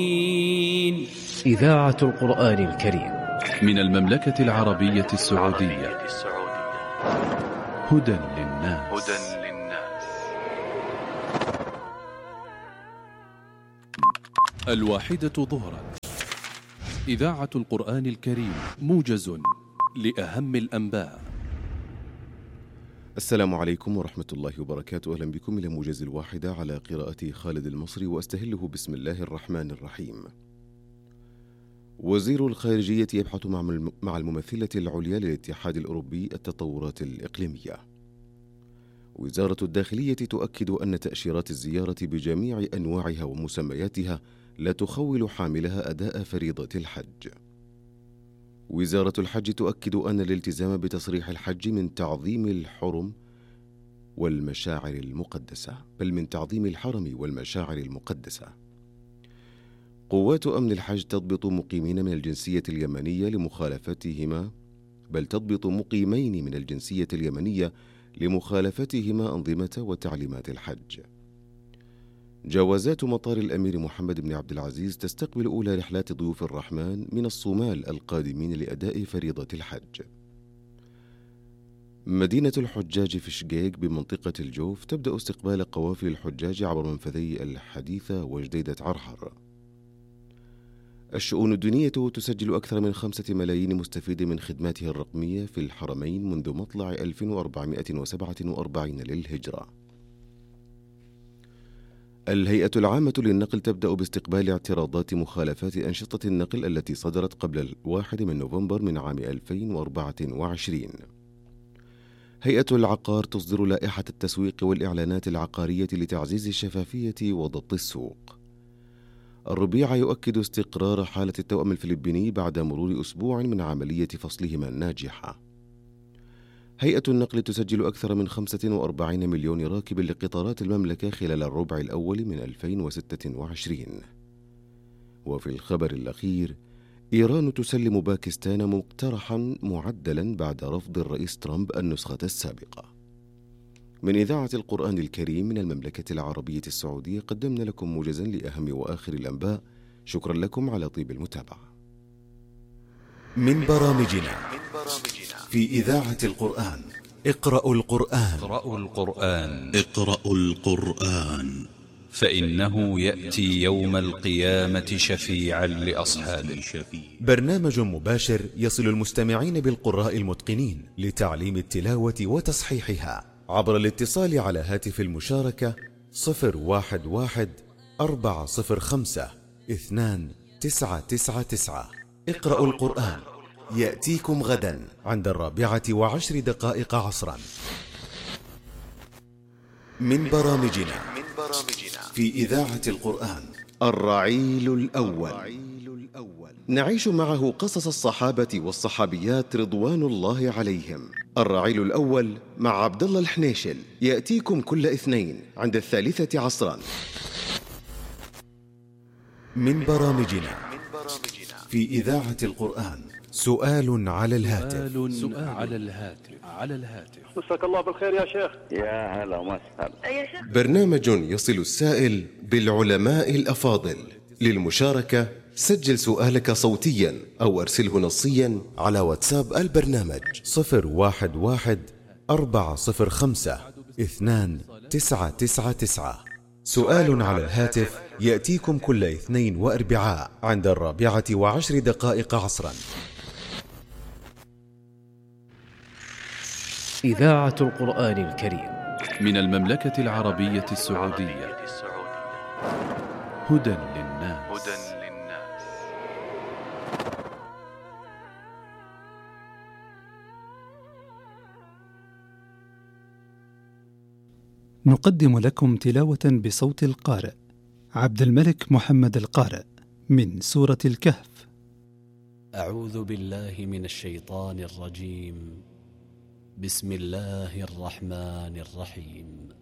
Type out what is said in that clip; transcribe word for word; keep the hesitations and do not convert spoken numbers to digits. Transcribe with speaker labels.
Speaker 1: إذاعة القرآن الكريم
Speaker 2: من المملكة العربية السعودية. هدى للناس. الواحدة ظهرا. إذاعة القرآن الكريم، موجز لأهم الأنباء.
Speaker 3: السلام عليكم ورحمة الله وبركاته. أهلا بكم إلى موجز الواحدة على قراءة خالد المصري، وأستهله بسم الله الرحمن الرحيم. وزير الخارجية يبحث مع الممثلة العليا للاتحاد الأوروبي التطورات الإقليمية. وزارة الداخلية تؤكد أن تأشيرات الزيارة بجميع أنواعها ومسمياتها لا تخول حاملها أداء فريضة الحج. وزارة الحج تؤكد أن الالتزام بتصريح الحج من تعظيم الحرم والمشاعر المقدسة، بل من تعظيم الحرم والمشاعر المقدسة. قوات أمن الحج تضبط مقيمين من الجنسية اليمنية لمخالفتهما بل تضبط مقيمين من الجنسية اليمنية لمخالفتهما أنظمة وتعليمات الحج. جوازات مطار الأمير محمد بن عبد العزيز تستقبل أولى رحلات ضيوف الرحمن من الصومال القادمين لأداء فريضة الحج. مدينة الحجاج في شقيق بمنطقة الجوف تبدأ استقبال قوافل الحجاج عبر منفذي الحديثة وجديدة عرهر. الشؤون الدينية تسجل أكثر من خمسة ملايين مستفيد من خدماتها الرقمية في الحرمين منذ مطلع ألف وأربعمائة وسبعة وأربعين للهجرة. الهيئة العامة للنقل تبدأ باستقبال اعتراضات مخالفات أنشطة النقل التي صدرت قبل الواحد من نوفمبر من عام ألفين وأربعة وعشرين. هيئة العقار تصدر لائحة التسويق والإعلانات العقارية لتعزيز الشفافية وضبط السوق. الربيع يؤكد استقرار حالة التوأم الفلبيني بعد مرور أسبوع من عملية فصلهما الناجحة. هيئة النقل تسجل أكثر من خمسة وأربعين مليون راكب لقطارات المملكة خلال الربع الأول من ألفين وستة وعشرين. وفي الخبر الأخير، إيران تسلم باكستان مقترحا معدلا بعد رفض الرئيس ترامب النسخة السابقة. من إذاعة القرآن الكريم من المملكة العربية السعودية قدمنا لكم موجزا لأهم وآخر الأنباء. شكرا لكم على طيب المتابعة.
Speaker 4: من برامجنا في إذاعة القرآن: اقرأوا القرآن.
Speaker 2: اقرأوا القرآن.
Speaker 4: اقرأوا القرآن
Speaker 2: فإنه يأتي يوم القيامة شفيعا لأصحابه.
Speaker 4: برنامج مباشر يصل المستمعين بالقراء المتقنين لتعليم التلاوة وتصحيحها عبر الاتصال على هاتف المشاركة صفر واحد واحد أربعة صفر خمسة اثنان تسعة تسعة تسعة. اقرأوا القرآن يأتيكم غدا عند الرابعة وعشر دقائق عصرا. من برامجنا في إذاعة القرآن:
Speaker 3: الرعيل الأول. نعيش معه قصص الصحابة والصحابيات رضوان الله عليهم. الرعيل الأول مع عبد الله الحنيشل يأتيكم كل اثنين عند الثالثة عصرا.
Speaker 4: من برامجنا في إذاعة القرآن: سؤال على الهاتف.
Speaker 2: سؤال على الهاتف على الهاتف
Speaker 5: مساك الله بالخير يا شيخ.
Speaker 6: يا هلا وسهلا
Speaker 5: يا شيخ.
Speaker 3: برنامج يصل السائل بالعلماء الأفاضل. للمشاركة سجل سؤالك صوتيا أو أرسله نصيا على واتساب البرنامج
Speaker 4: صفر واحد واحد أربعة صفر خمسة اثنان تسعة تسعة تسعة. سؤال على الهاتف يأتيكم كل اثنين وأربعاء عند الرابعة وعشر دقائق عصرا.
Speaker 1: إذاعة القرآن الكريم
Speaker 2: من المملكة العربية السعودية. هدى للناس.
Speaker 7: نقدم لكم تلاوة بصوت القارئ عبد الملك محمد القارئ من سورة الكهف.
Speaker 8: أعوذ بالله من الشيطان الرجيم. بسم الله الرحمن الرحيم.